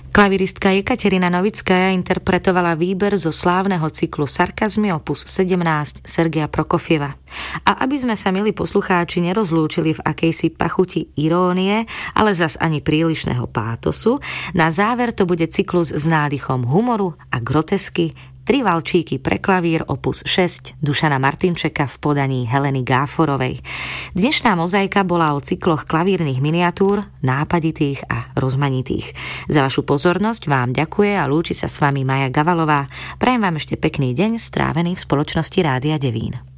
Klaviristka Jekaterina Novickaja interpretovala výber zo slávneho cyklu Sarkazmy opus 17 Sergeja Prokofieva. A aby sme sa, milí poslucháči, nerozlúčili v akejsi pachuti irónie, ale zas ani prílišného pátosu, na záver to bude cyklus s nádychom humoru a grotesky 3 valčíky pre klavír opus 6 Dušana Martinčeka v podaní Heleny Gáforovej. Dnešná mozaika bola o cykloch klavírnych miniatúr, nápaditých a rozmanitých. Za vašu pozornosť vám ďakuje a lúči sa s vami Maja Gavalová. Prajem vám ešte pekný deň strávený v spoločnosti Rádia Devín.